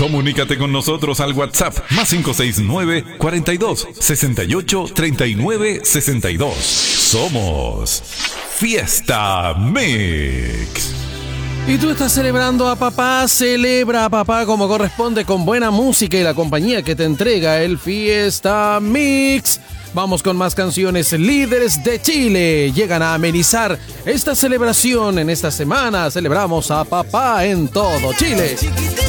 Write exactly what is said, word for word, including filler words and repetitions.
Comunícate con nosotros al WhatsApp más cinco seis nueve, cuarenta y dos, sesenta y ocho, treinta y nueve, sesenta y dos. Somos Fiesta Mix. ¿Y tú estás celebrando a papá? Celebra a papá como corresponde, con buena música y la compañía que te entrega el Fiesta Mix. Vamos con más canciones. Líderes de Chile llegan a amenizar esta celebración. En esta semana celebramos a papá en todo Chile.